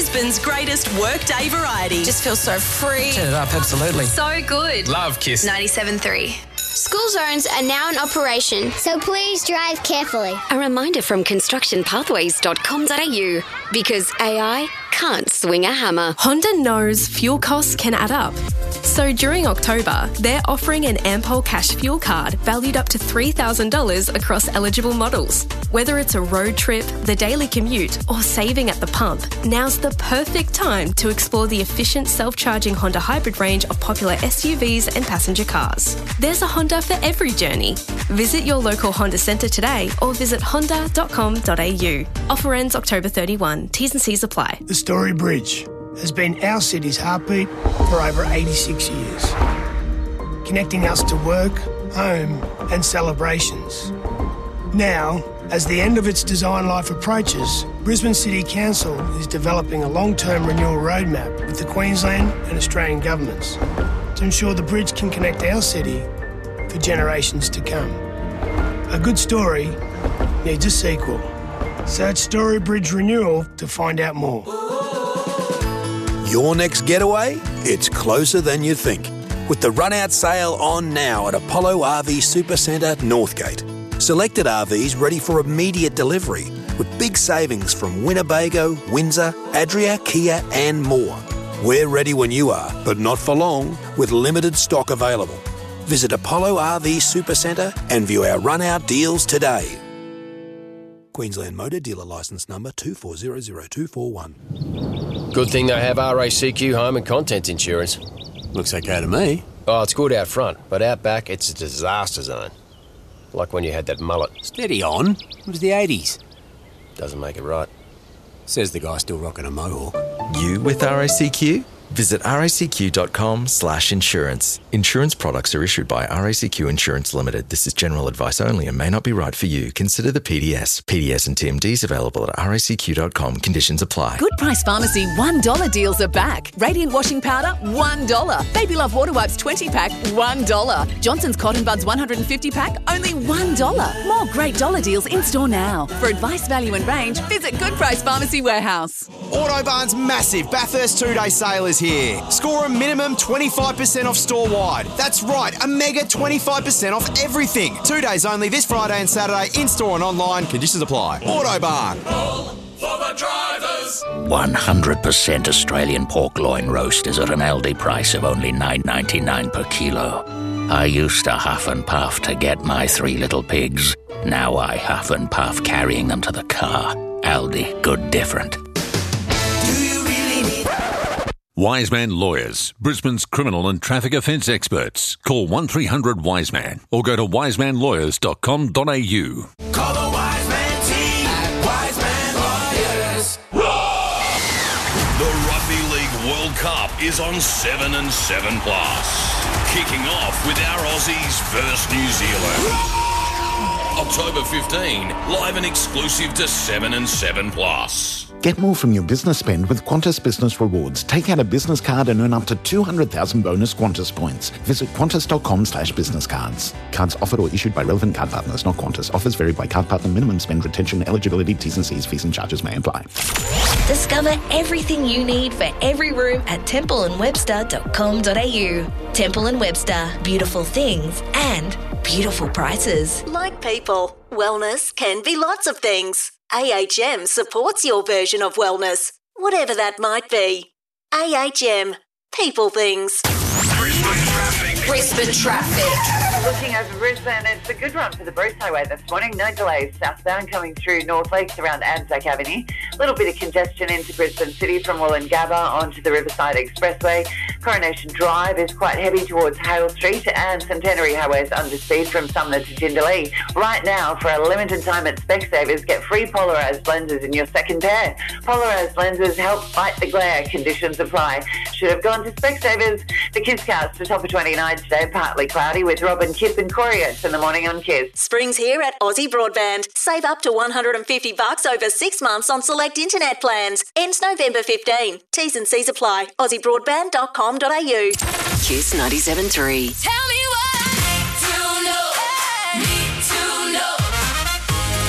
Brisbane's greatest workday variety. Just feels so free. Turn it up, absolutely. So good. Love Kiss. 97.3. School zones are now in operation, so please drive carefully. A reminder from constructionpathways.com.au, because AI can't swing a hammer. Honda knows fuel costs can add up. So during October, they're offering an Ampol Cash fuel card valued up to $3,000 across eligible models. Whether it's a road trip, the daily commute, or saving at the pump, now's the perfect time to explore the efficient self-charging Honda hybrid range of popular SUVs and passenger cars. There's a Honda for every journey. Visit your local Honda centre today or visit honda.com.au. Offer ends October 31. T's and C's apply. The Story Bridge has been our city's heartbeat for over 86 years, connecting us to work, home and celebrations. Now, as the end of its design life approaches, Brisbane City Council is developing a long-term renewal roadmap with the Queensland and Australian governments to ensure the bridge can connect our city for generations to come. A good story needs a sequel. Search Story Bridge Renewal to find out more. Your next getaway? It's closer than you think. With the run-out sale on now at Apollo RV Supercentre, Northgate. Selected RVs ready for immediate delivery with big savings from Winnebago, Windsor, Adria, Kia and more. We're ready when you are, but not for long, with limited stock available. Visit Apollo RV Supercentre and view our run-out deals today. Queensland Motor Dealer Licence Number 2400241. Good thing they have RACQ home and contents insurance. Looks okay to me. Oh, it's good out front, but out back, it's a disaster zone. Like when you had that mullet. Steady on. It was the 80s. Doesn't make it right. Says the guy still rocking a mohawk. You with RACQ? Visit racq.com/insurance. Insurance products are issued by RACQ Insurance Limited. This is general advice only and may not be right for you. Consider the PDS. PDS and TMDs available at racq.com. Conditions apply. Good Price Pharmacy $1 deals are back. Radiant washing powder, $1. Baby Love water wipes 20-pack, $1. Johnson's Cotton Buds 150-pack, only $1. More great dollar deals in-store now. For advice, value and range, visit Good Price Pharmacy Warehouse. Autobarn's massive Bathurst 2-day sale is here. Score a minimum 25% off store-wide. That's right, a mega 25% off everything. 2 days only this Friday and Saturday, in-store and online. Conditions apply. Autobarn. For the drivers. 100% Australian pork loin roast is at an Aldi price of only $9.99 per kilo. I used to huff and puff to get my 3 little pigs. Now I huff and puff carrying them to the car. Aldi, good different. Wiseman Lawyers, Brisbane's criminal and traffic offence experts. Call 1300 Wiseman or go to wisemanlawyers.com.au. Call the Wiseman team at Wiseman Lawyers. The Rugby League World Cup is on 7 and 7 Plus. Kicking off with our Aussies versus New Zealand. October 15, live and exclusive to 7 and 7 Plus. Get more from your business spend with Qantas Business Rewards. Take out a business card and earn up to 200,000 bonus Qantas points. Visit qantas.com/business cards. Cards offered or issued by relevant card partners, not Qantas. Offers vary by card partner. Minimum spend, retention, eligibility, T's and C's, fees and charges may apply. Discover everything you need for every room at templeandwebster.com.au. Temple & Webster. Beautiful things and beautiful prices. Like people, wellness can be lots of things. AHM supports your version of wellness, whatever that might be. AHM. People things. Brisbane traffic. Looking over Brisbane, it's a good run for the Bruce Highway this morning. No delays southbound coming through North Lakes around Anzac Avenue. A little bit of congestion into Brisbane City from Wollongabba onto the Riverside Expressway. Coronation Drive is quite heavy towards Hale Street, and Centenary Highway is under speed from Sumner to Jindalee. Right now, for a limited time at Specsavers, get free polarised lenses in your second pair. Polarised lenses help fight the glare. Conditions apply. Should have gone to Specsavers. The Kisscast to top of 29 today, partly cloudy with Robin, Kip and Corey in the morning on Kiss. Spring's here at Aussie Broadband. Save up to $150 over 6 months on select internet plans. Ends November 15. T's and C's apply. AussieBroadband.com.au. Kiss 97.3. Tell me what to know. Need to know.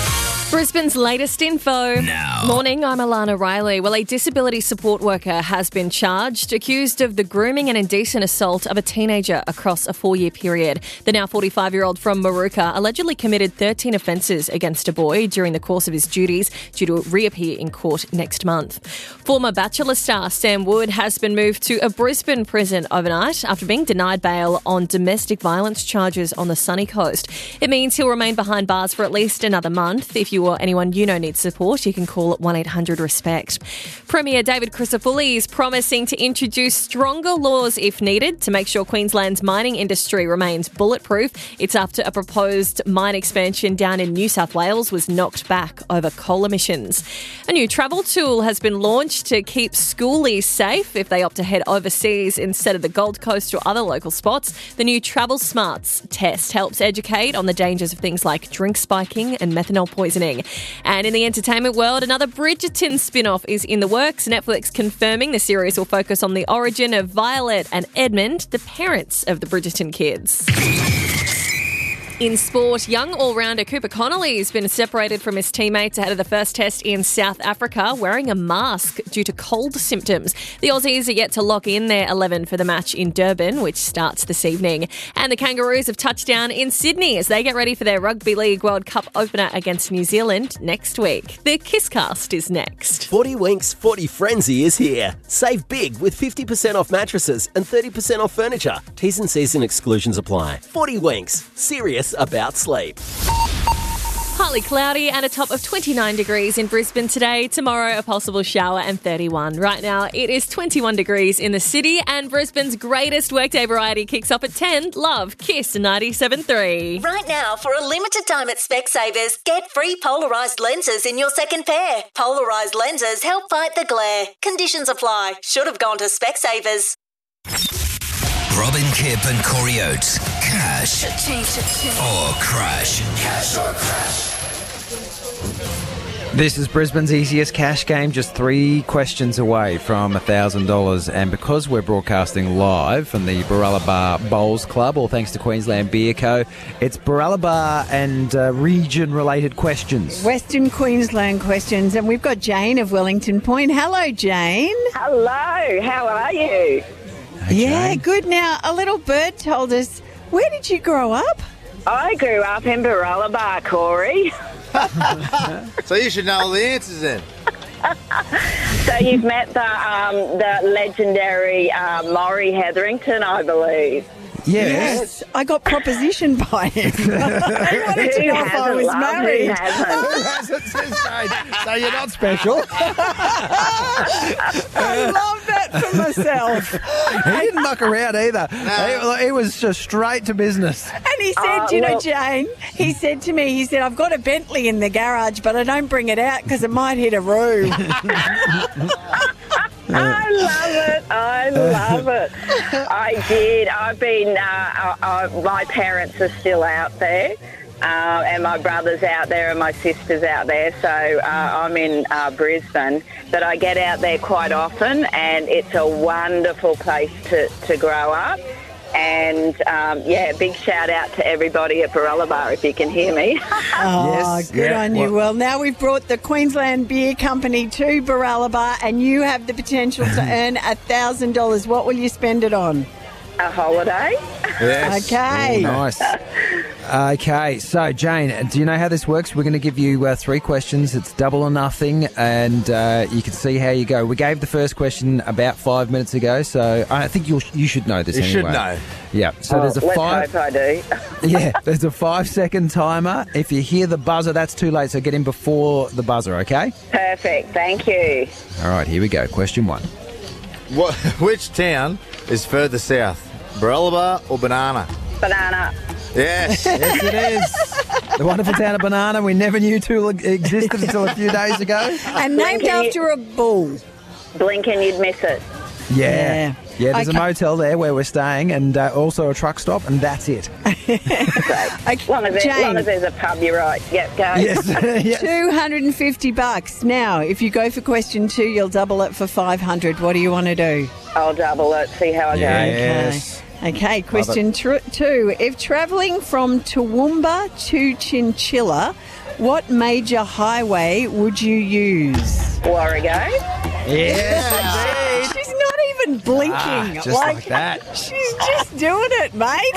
Brisbane's latest info. Now. Morning, I'm Alana Riley. Well, a disability support worker has been charged, accused of the grooming and indecent assault of a teenager across a 4-year period. The now 45-year-old from Maruka allegedly committed 13 offences against a boy during the course of his duties, due to reappear in court next month. Former Bachelor star Sam Wood has been moved to a Brisbane prison overnight after being denied bail on domestic violence charges on the Sunny Coast. It means he'll remain behind bars for at least another month. If you or anyone you know needs support, you can call 1-800-RESPECT. Premier David Crisafulli is promising to introduce stronger laws if needed to make sure Queensland's mining industry remains bulletproof. It's after a proposed mine expansion down in New South Wales was knocked back over coal emissions. A new travel tool has been launched to keep schoolies safe if they opt to head overseas instead of the Gold Coast or other local spots. The new Travel Smarts test helps educate on the dangers of things like drink spiking and methanol poisoning. And in the entertainment world, another Bridgerton spin-off is in the works. Netflix confirming the series will focus on the origin of Violet and Edmund, the parents of the Bridgerton kids. In sport, young all-rounder Cooper Connolly has been separated from his teammates ahead of the first test in South Africa, wearing a mask due to cold symptoms. The Aussies are yet to lock in their 11 for the match in Durban, which starts this evening. And the Kangaroos have touched down in Sydney as they get ready for their Rugby League World Cup opener against New Zealand next week. The Kisscast is next. 40 Winks 40 Frenzy is here. Save big with 50% off mattresses and 30% off furniture. T's and C's and exclusions apply. 40 Winks. Serious about sleep. Partly cloudy and a top of 29 degrees in Brisbane today. Tomorrow, a possible shower and 31. Right now, it is 21 degrees in the city, and Brisbane's greatest workday variety kicks off at 10. Love, Kiss 97.3. Right now, for a limited time at Specsavers, get free polarised lenses in your second pair. Polarised lenses help fight the glare. Conditions apply. Should have gone to Specsavers. Robin Kipp and Corey Oates. Cash or crash. Cash or crash. This is Brisbane's easiest cash game, just 3 questions away from $1,000. And because we're broadcasting live from the Baralaba Bowls Club, all thanks to Queensland Beer Co., it's Baralaba and region-related questions. Western Queensland questions. And we've got Jane of Wellington Point. Hello, Jane. Hello, how are you? Yeah, good. Now, a little bird told us, where did you grow up? I grew up in Baralaba, Corey. So you should know all the answers then. So you've met the legendary Maury Hetherington, I believe. Yes. I got propositioned by him. I wanted to know if I was married. Who hasn't? Who hasn't? So you're not special. I love that for myself. He didn't muck around either. No. He was just straight to business. And he said, Jane, he said to me, I've got a Bentley in the garage, but I don't bring it out because it might hit a roof. I love it. I did. I've been, my parents are still out there, and my brother's out there and my sister's out there, so I'm in Brisbane. But I get out there quite often, and it's a wonderful place to grow up. And, big shout out to everybody at Baralaba, if you can hear me. Yes. Good on you. Well, now we've brought the Queensland Beer Company to Baralaba, and you have the potential to earn $1,000. What will you spend it on? A holiday. Yes. Okay. Ooh, nice. Okay, so Jane, do you know how this works? We're going to give you 3 questions. It's double or nothing, and you can see how you go. We gave the first question about 5 minutes ago, so I think you should know this anyway. You should know. Yeah, so there's a let's hope I do. Yeah, there's a 5-second timer. If you hear the buzzer, that's too late, so get in before the buzzer, okay? Perfect, thank you. All right, here we go. Question 1. Which town is further south, Baralaba or Banana? Banana. Yes. Yes, it is. The wonderful town of Banana. We never knew to existed until a few days ago. And named after a bull. Blink and you'd miss it. Yeah, there's a motel there where we're staying, and also a truck stop, and that's it. As long as there's a pub, you're right. Yep, go. Yes. Yes. $250. Now, if you go for question 2, you'll double it for $500. What do you want to do? I'll double it, see how I go. Yes. Okay, question 2. If travelling from Toowoomba to Chinchilla, What major highway would you use? Warrego. Yes, She's not even blinking. just like that. She's just doing it, mate.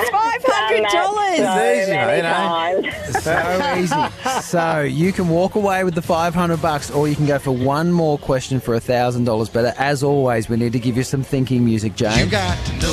$500. So easy. So you can walk away with the $500, or you can go for one more question for $1,000. But as always, we need to give you some thinking music, James. You got to know